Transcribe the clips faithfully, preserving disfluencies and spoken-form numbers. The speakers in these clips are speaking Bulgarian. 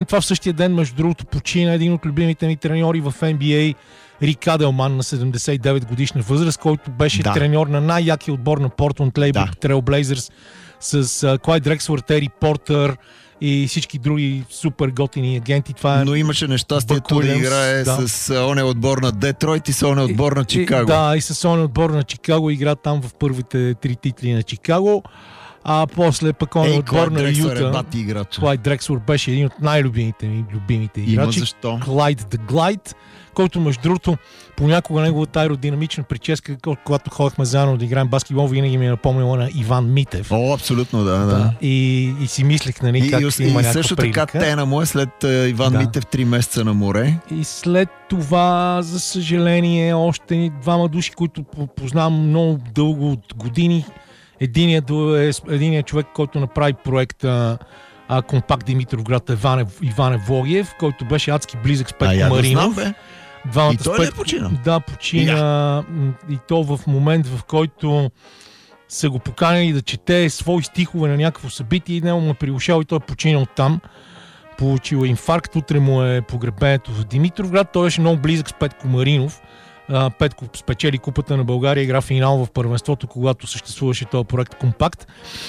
това в същия ден, между другото, почина един от любимите ми треньори в Н Б А, Рик Аделман на седемдесет и девет годишна възраст, който беше да. треньор на най-якия отбор на Портленд Трейл Блейзърс с Клайд Дрекслър, Тери Портър и всички други супер готини агенти. Това е... Но имаше нещастието да играе да. с оня отбор на Детройт и с оня отбор на Чикаго. И, да, и с оня отбор на Чикаго игра там в първите три титли на Чикаго. А после пък оня отбор на Юта. Клайд Дрекслър беше един от най-любимите ми любимите играчи. Има защо? Клайд The Glide, който между другото понякога неговата аеродинамична прическа, когато ходихме заедно да играем баскетбол, винаги ми е напомнила на Иван Митев. О, абсолютно, да. да. да. И, и си мислих, нали, и, как и, има и някаква също прилика. така тена му е след uh, Иван да. Митев три месеца на море. И след това, за съжаление, още двама души, които познавам много дълго от години. Единият е единият човек, който направи проекта а, Компакт Димитровград, Иван, Иван Евлогиев, който беше адски близък с Петко Маринов. Да знам, Двамата и той Пет... ли е почина? Да, почина. Yeah. И то в момент, в който са го поканили да чете свои стихове на някакво събитие и него му е приушал и той е починал там. Получил инфаркт, утре му е погребението в Димитровград. Той беше много близък с Петко Маринов. Петко спечели купата на България, игра финал в първенството, когато съществуваше този проект Компакт.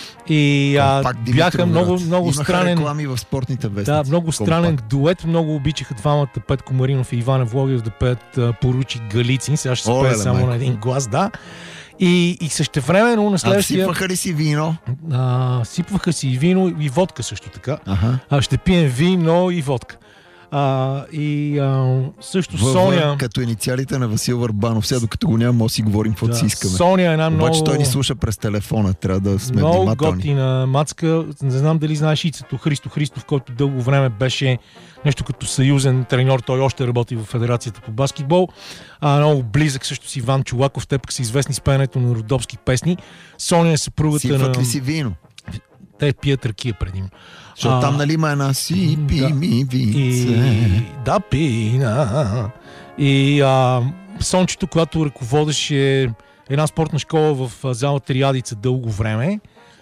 И а, бяха много, много Имаха странен... реклами в спортните вестници. Да, много странен Компакт. дует. Много обичаха двамата, Петко Маринов и Иван Евлогиев, да пеят а, Поручи Галицин. Сега ще се пее само майко. на един глас, да. И, и същевременно на следващия... А сипваха ли си вино? А, сипваха си и вино и водка също така. Ага. А, ще пием вино и водка. А, и а, също Във, Соня... Като инициалите на Васил Върбанов. Сега докато го няма, може да си говорим какво да си искаме. Соня е една много... Обаче той ни слуша през телефона. Трябва да сме много внимателни. Много готина мацка. Не знам дали знаеш Ицето Христо Христов, който дълго време беше нещо като съюзен треньор. Той още работи в Федерацията по баскетбол. А, много близък също си Иван Чулаков. Те пък са известни с пеенето на родопски песни. Соня е съпругата Сипват на... ли си вино? Те пият ракия преди. Защото там нали има една си пи да. ми винце. Да, пина. И а, Сончето, която ръководеше една спортна школа в залата Риадица дълго време.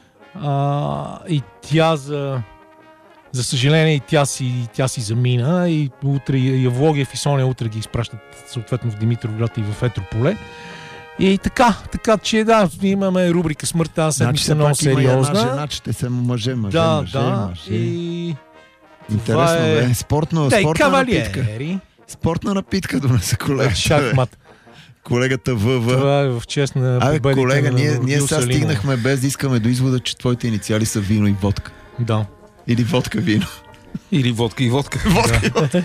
А, и тя за, за съжаление и тя си, тя си замина и утре и Евлогиев и Соня утре ги изпращат съответно в Димитровград и в Етрополе. И така, така че да, имаме рубрика Смърт тази седмица, значи, много сериозна. Жена, ще се мъже, мъже, да, мъже, да, мъже. И... Интересно е... бе, спортно, Тей, спортна кавалиери. напитка. Спортна напитка донесе колегата. Шахмат. Колегата ВВ. Това е в чест на победите. Абе, колега, на ние, ние сега Салимов. стигнахме без да искаме до извода, че твоите инициали са вино и водка. Да. Или водка вино. Или водка и водка. Водка и водка.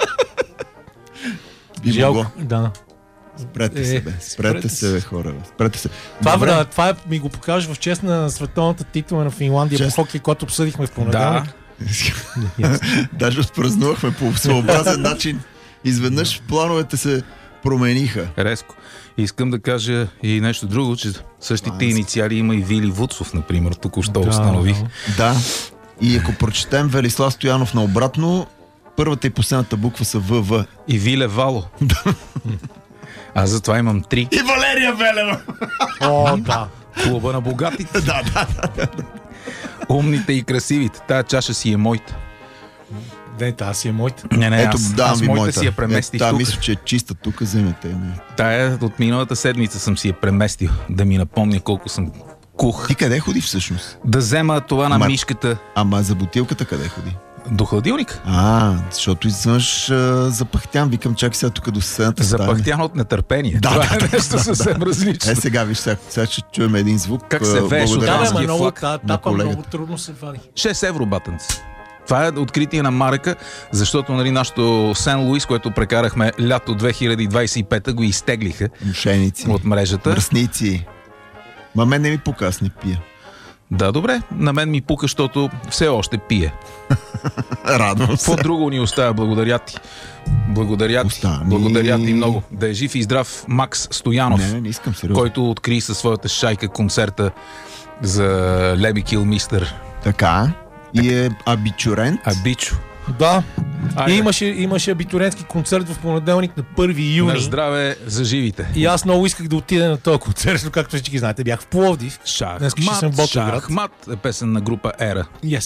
Жалко, да. Спрете е, се, бе. Спрете, спрете се, бе, хора. Бе. Спрете се. Това, да, това е, ми го покажа в чест на световната титла на Финландия чест... по хокей, който обсъдихме в понеделник. Да. yes. Даже отпразнувахме по своеобразен начин. Изведнъж плановете се промениха. Резко. Искам да кажа и нещо друго, че същите а, инициали има и Вили Вуцов, например. Току-що да, установих. Да. И ако прочетем Велислав Стоянов наобратно, първата и последната буква са ВВ. И Виле Вало. Аз затова имам три. И Валерия Велева. О, да. Клуба на богатите. да, да, да. Умните и красивите. Тая чаша си е моята. Не, тази си е моята. Не, не, Ето, аз, да, аз ви моята моята. си я преместих тук. тук. Мисля, че е чиста тук, вземете. Не. Тая от миналата седмица съм си я преместил. Да ми напомня колко съм кух. Ти къде ходи всъщност? Да взема това на ама, мишката. Ама за бутилката къде ходи? До хладилника. А, защото извънш запахтян. Викам, чакай сега тук до съседната стая. Запахтян от нетърпение. Да, това да, е нещо да, съвсем да. различно. Е, сега виж, сега, сега ще чуем един звук. Как се вееш от да, много, флаг та, тапа много трудно се вади. шест евро батънци. Това е откритие на Марека, защото нали, нашото Сен Луис, което прекарахме лято две хиляди двадесет и пета, го изтеглиха мошеници от мрежата. Мръсници. Ма мен не ми пука, аз не пия. Да, добре. На мен ми пука, защото все още пие. Радвам се. Какво друго ни оставя? Благодаря ти. Благодаря ти. Остани... Благодаря ти много. Да е жив и здрав Макс Стоянов, не, не искам сериозно, който откри със своята шайка концерта за Леби Килмистър. Така. И е абитурент. Абичо. Да. И имаше, имаше абитурентски концерт в понеделник на първи юни. На здраве за живите. И аз много исках да отида на този концерт, но както всички знаете, бях в Пловдив. Шахмат, шахмат е песен на група Ера. Yes.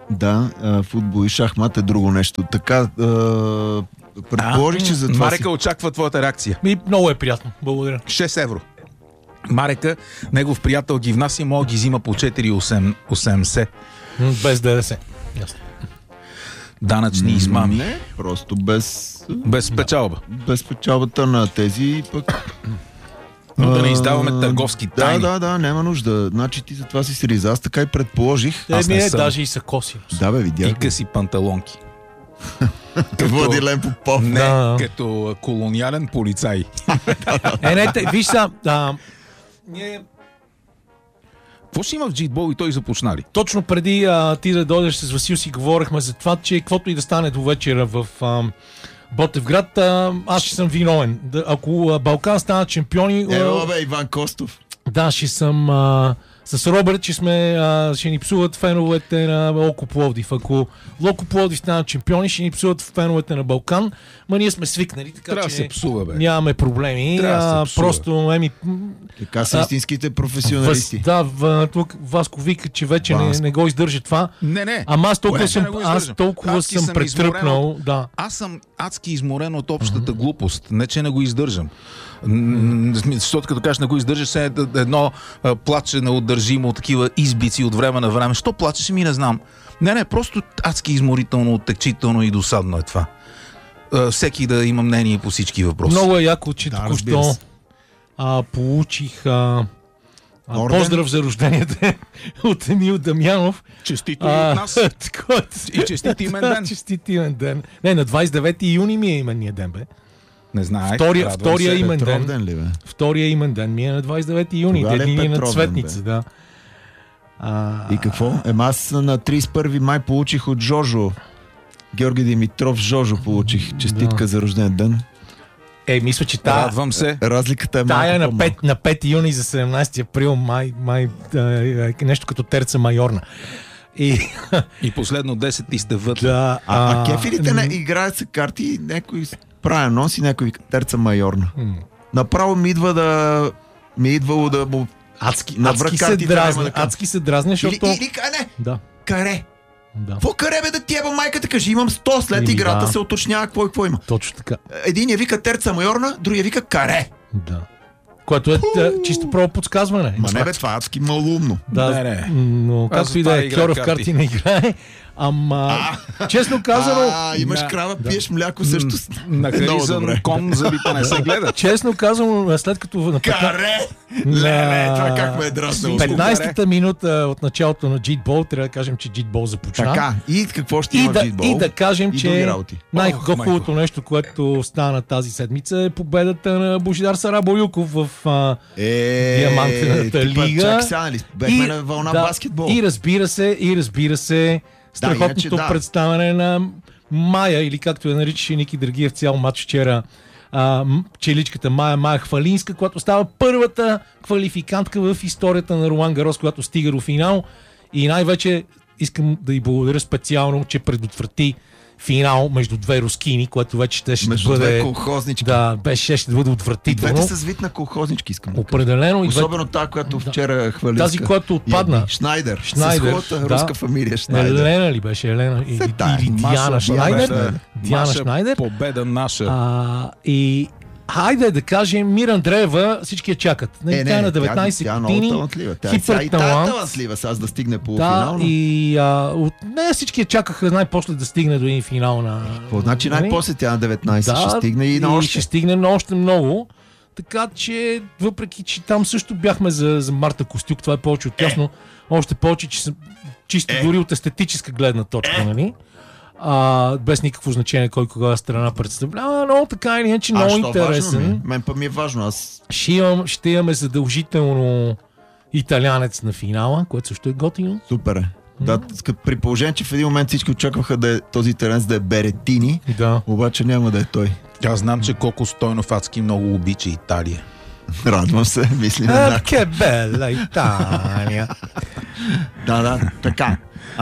Да, а, футбол и шахмат е друго нещо. Така, а, предположих, че за това Марека си... очаква твоята реакция. Ми, много е приятно. Благодаря. шест евро. Марека, негов приятел ги внася, мога ги взима по четири осемдесет. М, Без ДДС. Ясно. Данъчни измами. Не, просто без... Без печалба. Без печалбата на тези пък... Но да не А, издаваме търговски тайни. Да, да, да, няма нужда. Значи ти за това си сриза. Аз така и предположих. Аз Еми не е, съм. даже и са коси. Да, бе, видях. И къси панталонки. Владилен Попов. Не, Да. като колониален полицай. Е, не, те, виж са, а, ние Какво ще има в джитбол и той започна ли? точно преди а, ти да дойдеш с Васил си говорихме за това, че каквото и да стане до вечера в а, Ботевград, а, аз ще съм виновен. Да, ако а, Балкан станат шампиони, а, Ево, бе, Иван Костов. да, ще съм а, с Робърт, че сме, а, ще ни псуват феновете на Локо Пловдив. Ако Локо Пловдив станат шампиони, ще ни псуват феновете на Балкан. Ма ние сме свикнали, така Трябва да че се псува, бе. нямаме проблеми. Трябва да се А, псува. просто, еми, Така са А, истинските професионалисти. Въз, да, в, тук Васко вика, че вече не, Васко. не го издържа това. Не, не. Ама аз толкова Кое? съм, Не го аз издържам. толкова Адски съм съм претръпнал. изморен Да. Аз съм адски изморен от общата глупост. Не, че не го издържам. М, Защото като кажеш не го издържаш, се е едно а, плаче неудържимо, такива избици от време на време. Що плачеш, ми не знам. Не, не, просто адски изморително, оттекчително и досадно е това. А, всеки да има мнение по всички въпроси. Много е яко, че Да, току-що разбира се. а, получих а, а, Орден? поздрав за рождения ден от Емил Дамянов. Честито и от нас. който- И честит имен ден. Честит имен ден. Не, на двадесет и девети юни ми е именния ден, бе. Не знаех. Втория, радвам втория се. имен Петров ден. ден ли, бе? Втория имен ден ми е на двадесет и девети юни. Тогава ли е Ден на Петров ден, цветница, бе? да. А, И какво? Ема аз на тридесет и първи май получих от Жожо. Георги Димитров Жожо получих. Честитка Да. за рожден ден. Е, мисля, че тая, Радвам се. Разликата е малко тая на, по-малко. пет, на пети юни за седемнадесети април май, май е, е, нещо като терца майорна. И И последно десет и сте вътре. да, А, а кефилите не играят се карти, някой правя нос и някой вика терца майорна. м, Направо ми идва да... Ми е идвало да му... Адски, На адски се връкартите няма дразня, да кажа. адски се дразня, Или, защото... или, а не, Да, каре. да, Какво каре, бе, да ти еба майката? Кажи, имам сто. След Еми, играта да. се уточнява какво и какво има. точно така. Един я вика терца майорна, другия вика каре. Да. Което е е, чисто право подсказване. Ма не бе, това е адски малумно. Да, Не, не. но Аз както и затова да е, играя Кьоров карти. карти не играе. Ама, честно казано, А, имаш Да. крава, пиеш мляко също. На Много харизан добре. кон зъбите не се гледат. честно казано, след като на петнадесета Каре! Леле, това как ме е дразнало. петнадесета минута от началото на джитбол, трябва да кажем, че джитбол започна. Така, и какво ще И има в да, джитбол? и да кажем, И други че работи. най-хубавото нещо, което стана тази седмица е победата на Божидар Сарабоюков в а, Е, Диамантената типа, лига. Чакай сега, нали? Бехме на вълна да, баскетбол. И разбира се, и разбира се, страхотното иначе да. представяне на Майя, или както я наричаше Ники Драгиев цял матч вчера, а, м- челичката Майя Майя Хвалинска, която става първата квалификантка в историята на Ролан Гарос, която стига до финал. И най-вече искам да й благодаря специално, че предотврати финал между две рускини, което вече ще, ще Между бъде... две колхознички. Да, беше ще бъде И отвратително. двете с вид на колхознички, искам да кажа. Определено. И двете... Особено тази, която вчера хвали. Тази, която отпадна. Шнайдер. Шнайдер, С хубавата да. руска фамилия Шнайдер. Елена ли беше? Елена или, Се тая. или Диана Маша Шнайдер? победа. Диана Маша Шнайдер. победа наша. А, и хайде да кажем, Мира Андреева всички я чакат. Не, Е, тя е на тя, деветнадесет тя е много години. талантлива. Тя е сега и тая Хиперталант. талантлива, сега да стигне Да, полуфинално. и а, от нея всички я чакаха най-после да стигне до един финал на... Какво значи нали? най-после тя на деветнадесет Да, ще стигне и на ще още. стигне на още много. Така че, въпреки че там също бяхме за, за Марта Костюк, това е повече от ясно. Още повече, че съм чисто Е. дори от естетическа гледна точка, нали? А, без никакво значение кой кога страна представлява, но така или иначе А, много що важно ми интересен. е? Мен па ми е важно. Аз Ще, имам, ще имаме задължително италянец на финала, което също е готино. супер е. Да, ска- при положение, че в един момент всички очакваха да е, този теренс да е Беретини, Да. обаче няма да е той. Аз знам, че Коко Стойнов адски много обича Италия. Радвам се, мислим А, еднакво. ке бела Италия. Да, да, така.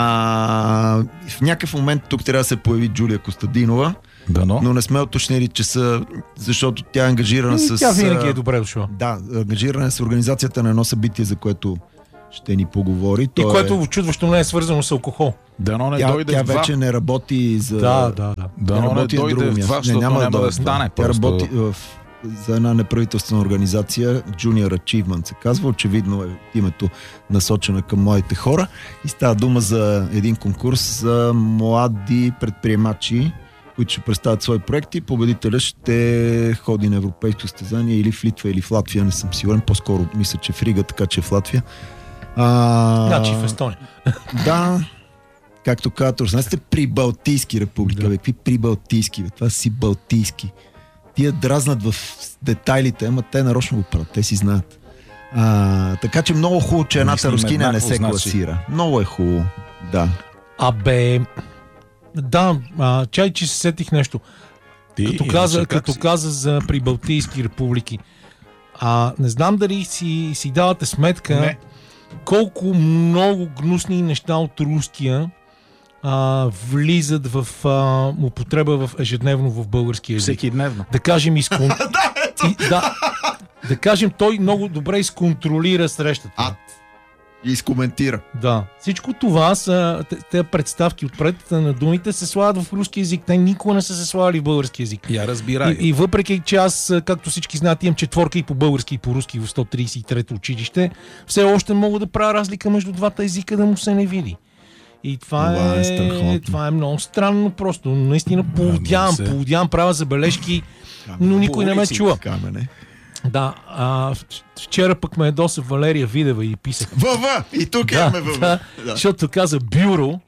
А, в някакъв момент тук трябва да се появи Джулия Костадинова, Дано. но не сме уточнили часа, защото тя е ангажирана И с... тя винаги а, е добре дошла. Да, ангажирана е с организацията на едно събитие, за което ще ни поговори. И Той което е... очудващо не е свързано с алкохол. Дано не Тя, дойде тя в два. вече не работи за... Да, да, да. Дано не дойде в това, защото няма, няма да стане. Тя просто. работи в, за една неправителствена организация, Junior Achievement се казва, очевидно е името насочена към младите хора и става дума за един конкурс за млади предприемачи, които ще представят свои проекти. Победителят ще ходи на европейско състезание или в Литва, или в Латвия, не съм сигурен. По-скоро мисля, че в Рига, така че в Латвия. А... Значи в Естония. Да, както казват, не сте прибалтийски република. Да. Бе, какви прибалтийски? Бе? Това си балтийски. Тия дразнат в детайлите, ама те нарочно го правят. Те си знаят. А, така че много хубаво, че едната рускиня не се значи. класира. Много е хубаво. Да. Абе, да, а, чай, че се сетих нещо. Ти, като каза, като каза за прибалтийски републики. А, не знам дали си, си давате сметка не. колко много гнусни неща от руския а, влизат в а, употреба в ежедневно в български език. Всеки дневно. Да кажем, изкон... И, да, да кажем, той много добре изконтролира срещата. А, и изкоментира. Да. Всичко това са тези представки отпред на думите се слагат в руски език. Те никога не са се слагали в български език. Я разбирай. И, и въпреки, че аз, както всички знаят, имам четворка и по български и по руски в сто тридесет и трето училище, все още мога да правя разлика между двата езика, да му се не види. И това, това е, е, това е много странно просто. Наистина полудявам, се... полудявам, правя забележки, но никой не ме чува. Камене. Да, а, вчера пък ме ядоса Валерия Видева и писах. ВВ! И тук Да, имаме ВВ. да, Да. защото каза бюро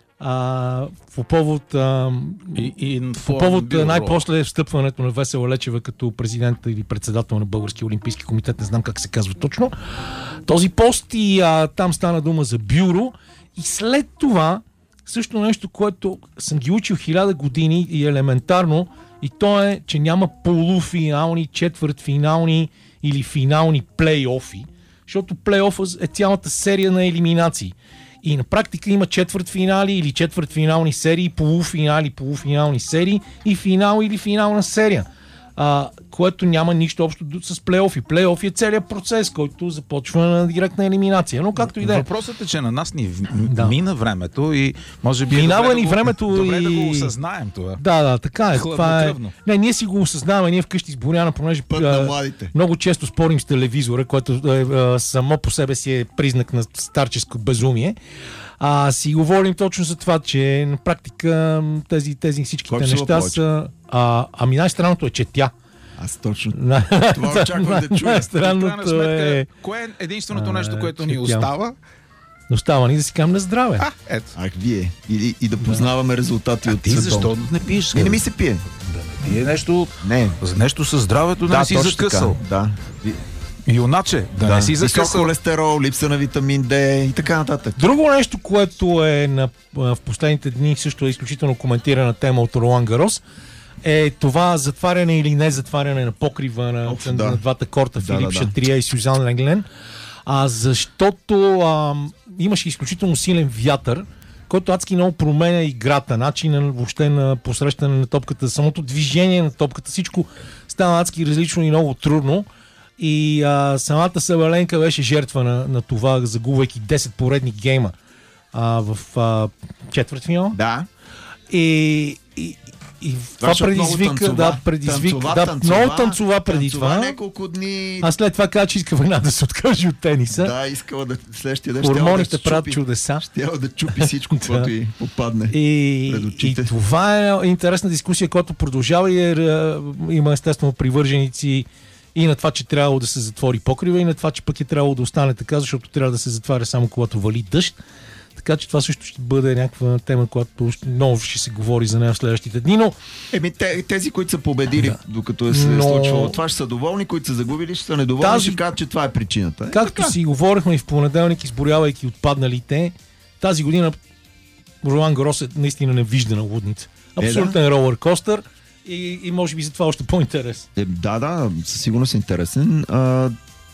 а, по повод, а, И, и по повод най-после встъпването на Весела Лечева като президент или председател на Българския олимпийски комитет, не знам как се казва точно. Този пост и а, там стана дума за бюро и след това също нещо, което съм ги учил хиляда години и елементарно, и то е, че няма полуфинални, четвъртфинални или финални плейофи, защото плейофа е цялата серия на елиминации. И на практика има четвъртфинали или четвъртфинални серии, полуфинали, полуфинални серии и финал или финална серия. А, което няма нищо общо с плейофи. Плейофи е целият процес, който започва на директна елиминация. Но както и да е. Въпросът е, че на нас ни Да. мина времето и може би Минава добре ни да го, времето добре и- да го осъзнаем това. Да, да, така е. Това е. Хладнокръвно. Не, ние си го осъзнаваме, ние вкъщи с Боряна, понеже Път на а, младите. много често спорим с телевизора, което е, а, само по себе си е признак на старческо безумие. А си говорим точно за това, че на практика тези, тези всичките Кой псува неща повече? са... А, ами най-странното е, че тя. Аз точно. Това очаквах да чуя. В крайна Странното сметка, е... кое е единственото А, нещо, което ни че тя- остава? Остава ни да си кажем на здраве. А, ето. Ах, вие. И, и да познаваме резултати от Ти световното. защо не пиеш? И не ми се пие. Да не пие нещо, Не. за нещо със здравето, да, не си точно закъсал. така, Да. Юначе, да, да. не си Висок закъсал. холестерол, липса на витамин Д и така нататък. Друго нещо, което е на, в последните дни също е изключително коментирана тема от Ролан Гарос, е това затваряне или не затваряне на покрива на, Общо, на, да. на двата корта, Да, Филип да, да. Шатрия и Сюзан Ленглен. А, защото а, имаше изключително силен вятър, който адски много променя играта, начина въобще на посрещане на топката, самото движение на топката, всичко става адски различно и много трудно. И а, самата Сабаленка беше жертва на, на това, загубвайки десет поредни гейма а, в а, четвъртфинал. Да. И, и, и това защото много предизвика, танцова. да, предизвика, Танцова, да, танцова, много танцова преди танцова това. няколко дни. А след това каза, че иска веднага да се откаже от тениса. Да, искала да следващия ден щяла Хормоните да правят чупи. чудеса. Щяла да чупи всичко, което й попадне. И, пред и очите. това е интересна дискусия, която продължава и е, е, има естествено привърженици и на това, че трябвало да се затвори покрива, и на това, че пък е трябвало да остане така, защото трябва да се затваря само когато вали дъжд. Така че това също ще бъде някаква тема, която ще- много ще се говори за нея в следващите дни, но Еми, те, тези, които са победили, Да. докато е се Но- случвало това, ще са доволни, които са загубили, ще са недоволни, Тази- ще кажат, че това е причината. Е, както така. си говорихме и в понеделник, изборявайки отпадналите, тази година Ролан Гарос е наистина невиждана лудница. Абсолютен Е, ролър костър и, и може би за това още по-интерес. Е, да, да, със сигурност е интересен. А,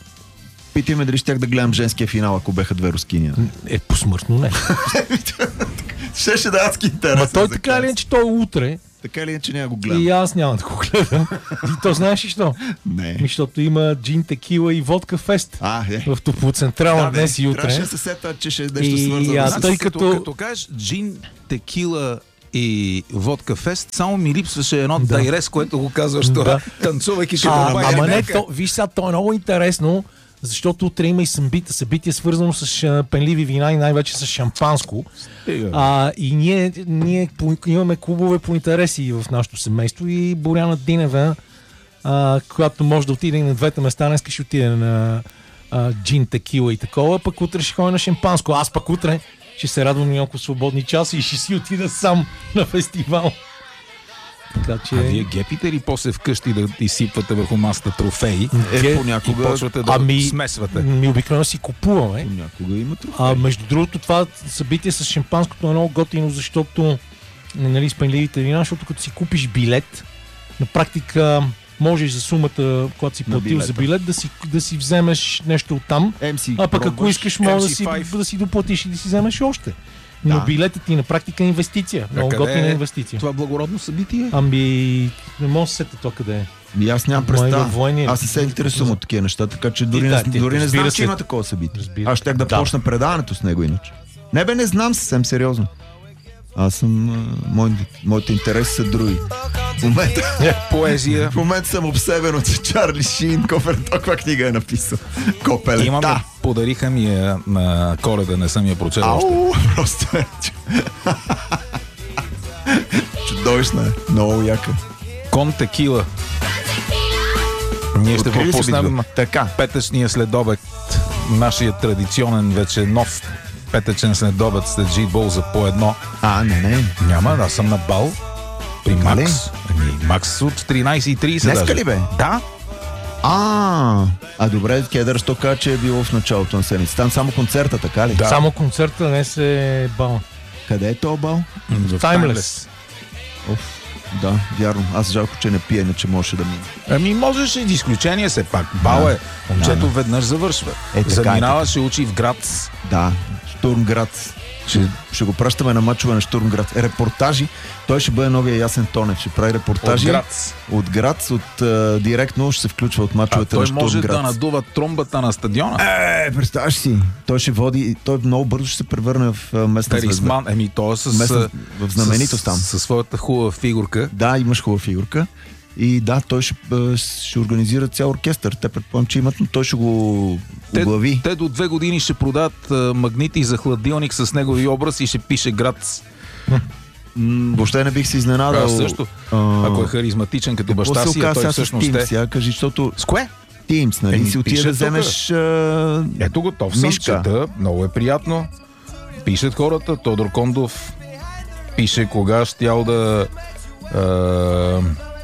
питаме дали щях да гледам женския финал, ако беха две рускини. Е, посмъртно не. Щеше да е адски интересен. Ма той за така ли клас. е, че той утре, Така или иначе няма го гледам. И аз няма да го гледам. И то знаеш ли що? Не. Защото има джин, текила и водка фест. А, е. В Топлоцентрална Да, днес и утре. трябваше да се сета, че ще е нещо И, свързано а, с... тъй като, като- като кажеш джин, текила и водка фест, само ми липсваше едно Да. дайрес, което го казваш това, Да. танцувайки ще А, добавя ама не, някак. то, виж сега, то е много интересно, защото утре има и събитие, събитие свързано с а, пенливи вина и най-вече с шампанско. А, и ние, ние по, имаме клубове по интереси в нашото семейство и Боряна Динева, а, която може да отиде и на двете места, днес ще отиде на а, джин, текила и такова, пък утре ще ходи на шампанско. Аз пък утре ще се радвам на няколко свободни часа и ще си отида сам на фестивал. Така че... А вие гепите ли после вкъщи да изсипвате върху масата трофеи Е, Ге- и понякога... почвате да Ами, смесвате? Ми обикновено си купуваме. Понякога има трофеи. А между другото, това събитие с шампанското е много готино, защото нали, с пенливите вина, защото като си купиш билет, на практика можеш за сумата, която си На платил билета. за билет, да си, да си вземеш нещо оттам. Ем си А пък ако пробваш. искаш, може да Ем си си, пет. да си доплатиш и да си вземеш още. Но Да. билетът ти на практика е инвестиция. Много къде готина е инвестиция. Това благородно събитие? Ами, не мога да се сетя то къде е. И аз нямам Ама и представа. във военния- Аз не се интересувам от такива неща, така че дори, да, не, ти, дори не разбира знам, се. че има такова събитие. Разбира Аз щях да, Да. почна предаването с него иначе. Не бе, не знам съвсем сериозно. Аз съм... а, Мой, моите интереси са други. В момента, Поезия. в момента съм обсебен от Чарли Шин. Кофер, каква книга е написал? Копеле. Имаме, Да. подариха ми я на Коледа, не съм я прочел още. Ау, просто е. Чудовищна е. Много яка. Кон текила. Ние ще Откри ли се пропуснем битва? Така. петъчния следобед, нашия традиционен вече нов петъчен следобед с джитбол за по едно. А, не, не. Няма, аз съм на бал при Така ли? Макс. Ами, Макс от тринайсет и трийсет Днеска даже. ли бе? Да. А, а добре, Кедър, що каза, че е било в началото на седмица. Там само концерта, така ли? Да. Само концерта днес е бал. Къде е то бал? В Timeless. Оф, да, вярно. Аз жалко, че не пия, иначе можеше да мине. Ами можеш и изключение все пак. Бал е. Момчето Да, да. веднъж завършва. Е, така е, Заминава, така. ще учи в град. Да, Штурмград. Ще, ще го пращаме на мачове на Штурмград. Е, репортажи. Той ще бъде новия Ясен Тонев. Ще прави репортажи От град. от град, от а, директно ще се включва от А мачовете на той може Штурмград. да надува тромбата на стадиона. Е, представяш си, той ще води, той много бързо ще се превърне в а, местна звезда. Тарисман, еми той е с, Местна, в знаменитост там. с, със своята хубава фигурка. Да, имаш хубава фигурка. И да, той ще, а, ще организира цял оркестър. Те предполагам, че имат, но той ще го Те, оглави. те до две години ще продадат а, магнити за хладилник с негови образ и ще пише град. М, въобще не бих се изненадал. Аз също. А, Ако е харизматичен като какво баща се си, а оказа той сега с всъщност Teams? е. Сега кажи, защото С кое? Teams, нали? Еми, си отида пише да тук. вземеш... А... Ето готов съм, Мишка. чета, много е приятно. Пишат хората, Тодор Кондов пише кога щял да... А,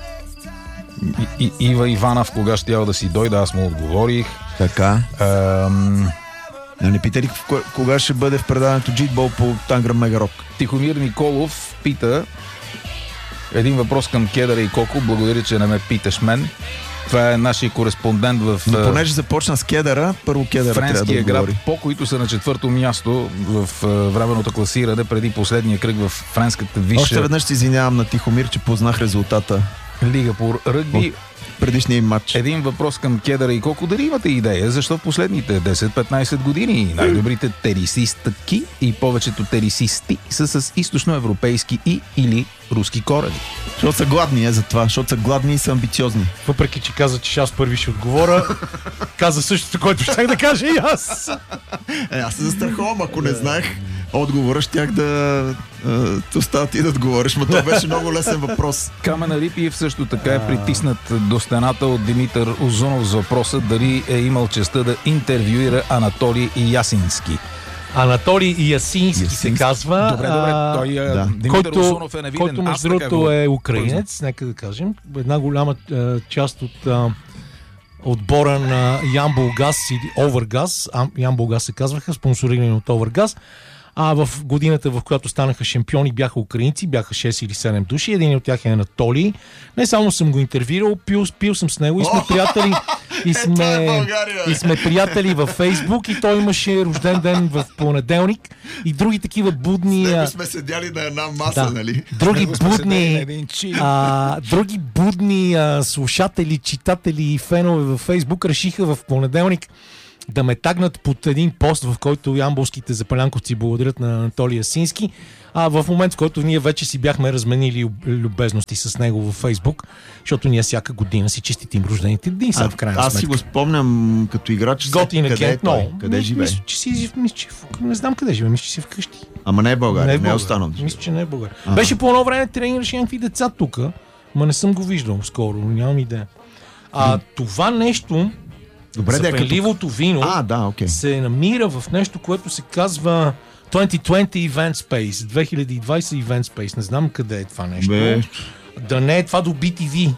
и, и, Ива Иванов кога щял да си дойде, аз му отговорих. Така. Ам, А не пита ли в кое- кога ще бъде в предаването джитбол по Тангра Мегарок? Тихомир Николов пита един въпрос към Кедъра и Коко. Благодаря, че не ме питаш мен. Това е нашия кореспондент в Но а, понеже започна с Кедъра, първо Кедъра трябва да френския град отговори. По, които са на четвърто място в а, временното класиране преди последния кръг в френската Още висша веднъж се извинявам на Тихомир, че познах резултата лига по ръгби. предишния им матч. Един въпрос към Кедъра и Коко. Дали имате идея защо в последните десет-петнайсет години най-добрите терисистки и повечето терисисти са с източноевропейски и или руски корени? Защото са гладни, е за това. Защото са гладни и са амбициозни. Въпреки, че каза, че аз първи ще отговоря, каза същото, което щях да кажа и аз. Е, аз се застраховам, ако не знаех отговора, щях да те оставя ти да отговориш, но това беше много лесен въпрос. Камен Рипиев също така е притиснат до стената от Димитър Озунов с въпроса дали е имал честта да интервюира Анатолий Ясински. Анатолий Ясински се Ясински. казва. Добре, добре, а, той е, да. Димитър който, Озунов е невиден. който Аз между така другото го е украинец, нека да кажем. Една голяма а, част от а, отбора на Ямболгаз или Овергаз, Ямболгаз се казваха, спонсорирани от Овергаз. А в годината, в която станаха шампиони, бяха украинци, бяха шест или седем души. Един от тях е Анатолий. Не само съм го интервюирал, пил, пил съм с него и сме приятели и това е сме, България, бе. и сме приятели във Фейсбук и той имаше рожден ден в понеделник и други такива будни... С него а, сме седяли на една маса, да, нали? други Него сме седели на будни, един чин. а, други будни а, слушатели, читатели и фенове във Фейсбук решиха в понеделник да ме тагнат под един пост, в който ямболските запалянковци благодарят на Анатолий Асински, а в момент, в който ние вече си бяхме разменили любезности с него във Фейсбук, защото ние всяка година си честитим рождените дни, са в крайна Аз сметка. си го спомням като играч. Готин къде е агент, той? много. Къде Ми- живее? Мисля, че си, мисля, че, в- не знам къде живее, мисля, че си вкъщи. Ама не е България, не е, България. останал. да живее. Мисля, че не е България. Ага. Беше по едно време тренираше някакви деца тук, ма не съм го виждал скоро, нямам идея. А това нещо, Добре, да е като... запенливото вино, А, да, окей. се намира в нещо, което се казва двайсет и двайсет Event Space, две хиляди и двайсет Event Space. Не знам къде е това нещо. Бе, Да не е това до би ти ви.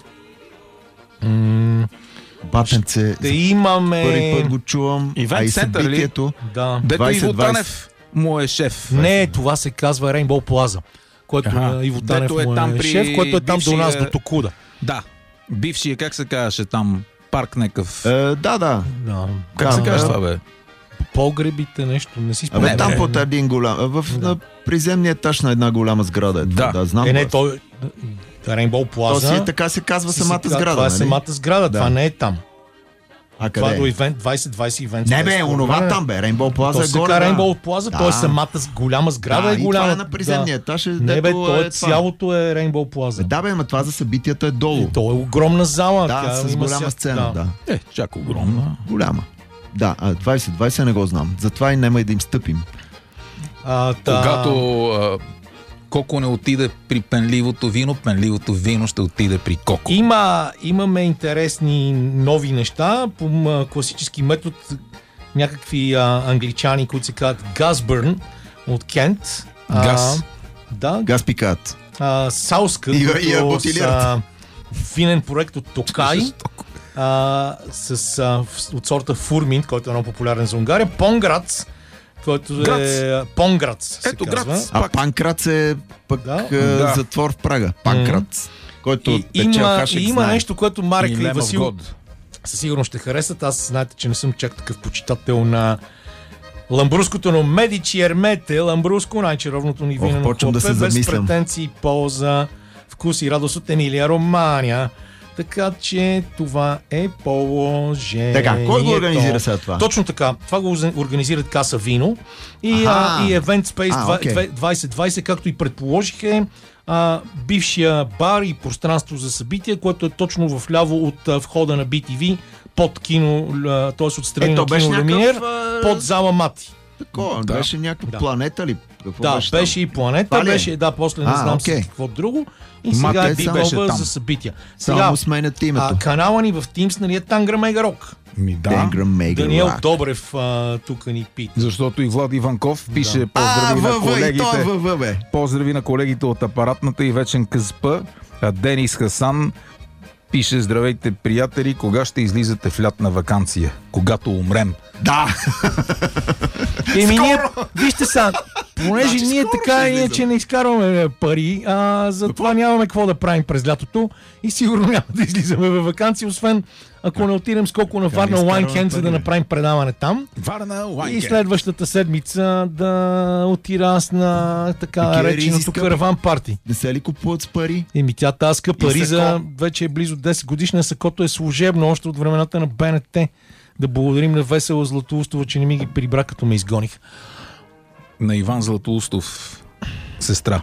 М- батенце, да за имаме... първи път го чувам, Event а и Center ли? събитието. Да. Дето двайсет Иво двайсет. Танев му е шеф. Не, това се казва Rainbow Plaza, което Аха. на Иво Танев Дето е му там е при шеф, което е там до нас, бившия- до Токуда. Да. Бившия, как се казваше там? Парк някакъв. Е, да, да. Да. Как да, се казва да. това, бе? Погребите, нещо, не си спомням. Абе, там под един голям... В Да. на приземния етаж на една голяма сграда е това. Да. Да, знам. Е, не, го. той Rainbow То си, Plaza. така се казва си самата си казва, сграда, Това е нали? самата сграда, Да. това не е там. А Това къде до е? Event двайсет двайсет Event Не Space. бе, онова там бе, Rainbow Plaza То е се горе. казва да. Rainbow Plaza, Да. т.е. самата с- голяма сграда Да, е голяма. и това е на приземния етаж. Е, Не бе, дето то е, това. цялото е Rainbow Бе, Plaza. да бе, ама това за събитията е долу. То е огромна зала. Да, тя с има голяма ся- сцена, да. Е, чак огромна. Голяма. Да, а двайсет двайсет не го знам. Затова и няма и да им стъпим. А, та... Когато а, Коко не отиде при пенливото вино, пенливото вино ще отиде при Коко. Има, имаме интересни нови неща по м, класически метод. Някакви а, англичани, които се казват Газбърн от Кент. А, Газ. Да, Газ пикат. а, Сауска, И- и я които бутилират. са винен проект от Токай, а, с, а, в- от сорта Фурмин, който е много популярен за Унгария, Понграц, който е Грац. Понграц се Ето, казва. Грац. А Пак. Панкрац е пък Да. е, Да. затвор в Прага. Панкрац. Който И, печел има, хашек и има знае. нещо, което Марек и, Лем of Васил God. със сигурност ще харесат. Аз знаете, че не съм чак такъв почитател на ламбруското, но Медичи Ермете, ламбруско, най-чаровното ни Ох, вино на почвам да хлопе, се без замислям. претенции, полза, вкус и радост от Емилия Романя. Така че това е положението. Така, кой го организира сега това? Точно така. Това го организират Каса Вино и, Аха. а, и Event Space А, два- окей. две- двайсет двайсет, както и предположих, е а, бившия бар и пространство за събития, което е точно в ляво от а, входа на би ти ви, под кино, т.е. отстрани Ето, на беше кино някакъв... Люминер, а, под зала Мати. Такова, Да. беше някаква Да. планета ли? Какво Да, беше, там? беше и планета, Това ли е? беше, да, после не А, знам окей. си какво друго. И сега Мате е би би беше беше там. за събития. Само Сега, му сменят името. а, канала ни в Teams, нали е Тангра Мега Рок. Ми да. Тенгра Мега Даниел Рак. Добрев а, тук ни пита. Защото и Влад Иванков пише А, поздрави на ВВ, и колегите. той е ВВ, бе. Поздрави на колегите от апаратната и вечен КСП. А Денис Хасан пише: здравейте, приятели, кога ще излизате в лятна ваканция? Когато умрем. Да. Еми ние, вижте сега, понеже Значи ние скоро така ще и излизам. че не изкарваме пари, а, затова нямаме какво да правим през лятото и сигурно няма да излизаме във вакансия, освен ако не отидем скоко на Варна изкарваме Уайнкенд, за да пари, бе? направим предаване там. Варна И Уайнкенд. следващата седмица да отида аз на така Такива реченото ризи скъпи. караван парти. Не се ли купуват с пари? Еми тя тази скъпа И риза сако. вече е близо десет годишна, сакото е служебно още от времената на БНТ. Да благодарим на Весела Златоустова, че не ми ги прибра, като ме изгоних. На Иван Златоустов сестра.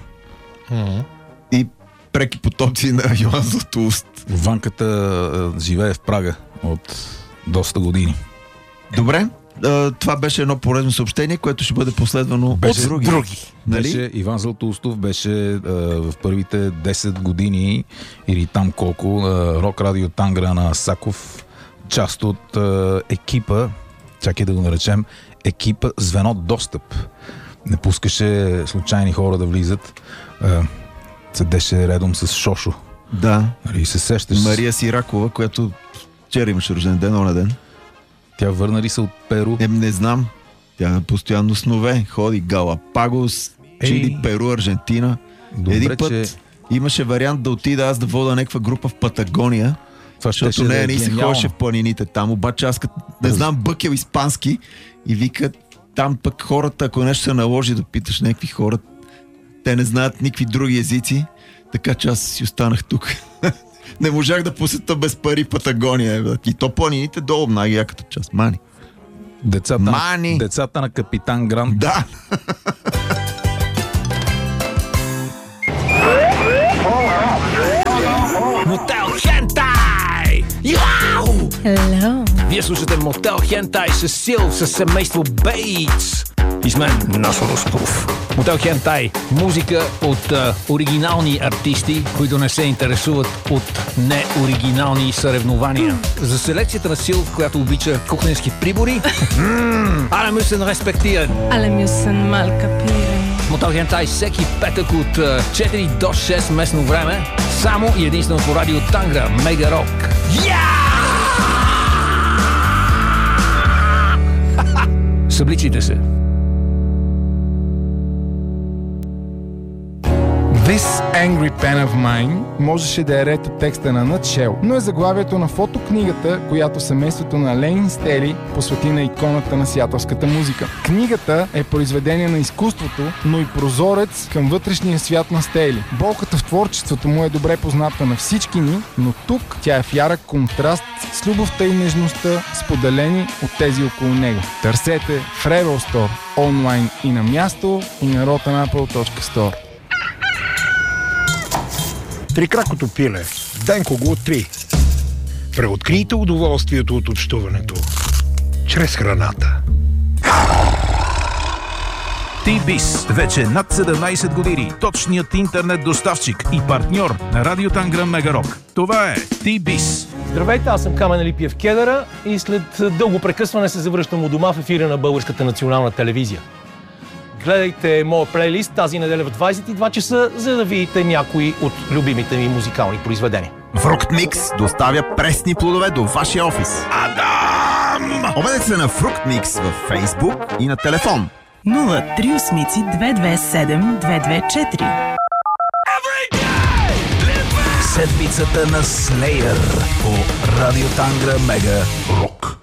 И преки потомци на Йоан Златоуст. Ванката а, живее в Прага от доста години. Добре, а, това беше едно полезно съобщение, което ще бъде последвано Беше от други. други. Нали? Беше, Иван Златоустов беше а, в първите десет години или там колко а, Рок Радио Тангра на Саков, част от а, екипа, чакай да го наречем, екипа Звено Достъп. Не пускаше случайни хора да влизат. А, седеше редом с Шошо. Да. Нали, се сещаш. Мария Сиракова, която вчера имаше рожден ден, оня ден. Тя върна ли се от Перу? Ем, не знам. Тя постоянно снове. Ходи Галапагос, Чили, Ей. Перу, Аржентина. Добре, Един път че... имаше вариант да отида аз да вода някаква група в Патагония Защото не, не се ходеше в планините там, обаче аз като не знам бъкел испански и викат там пък хората, ако нещо се наложи да питаш някакви хора, те не знаят никакви други езици, така че аз си останах тук. Не можах да посета без пари Патагония. И то планините долу, най-яката част. Мани. Децата, Мани. децата на капитан Грант. Да. Мотел Хентай! Яу! Hello. Вие слушате Мотел Хентай с Сил, с семейство Бейтс. И с мен Насо Русков. Мотел Хентай. Музика от а, оригинални артисти, които не се интересуват от неоригинални съревнования. За селекцията на Сил, която обича кухненски прибори. Але мюсен респектиран. Alle müssen mal kapieren. Мотел Хентай всеки петък от а, четири до шест местно време. Само и единствено по радио Тангра, Мега Рок. Събличите се. This Angry Pen of Mine можеше да е ред от текста на Nutshell, но е заглавието на фотокнигата, която семейството на Лейн Стели посвети на иконата на сиатълската музика. Книгата е произведение на изкуството, но и прозорец към вътрешния свят на Стели. Болката в творчеството му е добре позната на всички ни, но тук тя е в ярък контраст с любовта и нежността, споделени от тези около него. Търсете в Rebel Store, онлайн и на място, и на rotten apple точка store. Трикракото пиле. Денко го три. Преоткрийте удоволствието от общуването чрез храната. T-Biz. Вече над седемнайсет години. Точният интернет доставчик и партньор на Радио Тангра Мега Рок. Това е T-Biz. Здравейте, аз съм Камен Алипиев Кедъра и след дълго прекъсване се завръщам у дома в ефира на Българската национална телевизия. Гледайте моя плейлист тази неделя в двайсет и два часа, за да видите някои от любимите ми музикални произведения. Фруктмикс доставя пресни плодове до вашия офис. Адам! Обадете се на Фруктмикс във Фейсбук и на телефон. нула три осмици две две седем две две четири. Седмицата на Слеер по Радио Тангра Мега Рок.